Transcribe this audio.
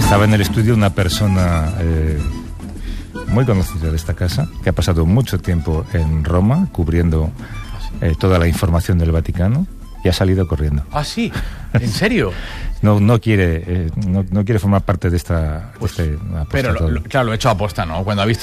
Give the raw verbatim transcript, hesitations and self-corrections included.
Estaba en el estudio una persona eh, muy conocida de esta casa, que ha pasado mucho tiempo en Roma cubriendo eh, toda la información del Vaticano y ha salido corriendo. ¿Ah, sí? ¿En serio? No, no quiere eh, no, no quiere formar parte de esta... Pues, de este pero, lo, lo, claro, lo he hecho a posta, ¿no? Cuando ha visto